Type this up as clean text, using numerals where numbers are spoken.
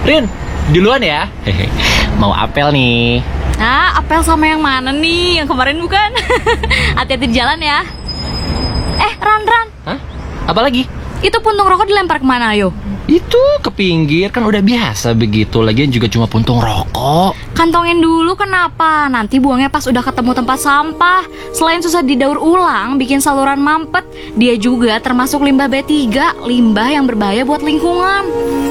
Rin, duluan ya. Hehe. Mau apel nih. Nah, apel sama yang mana nih? Yang kemarin bukan? Hati-hati di jalan ya. Ran. Hah? Apa lagi? Itu puntung rokok dilempar kemana, ayo? Itu ke pinggir, kan udah biasa begitu. Lagian juga cuma puntung rokok. Kantongin dulu, kenapa? Nanti buangnya pas udah ketemu tempat sampah. Selain susah didaur ulang, bikin saluran mampet, dia juga termasuk limbah B3, limbah yang berbahaya buat lingkungan.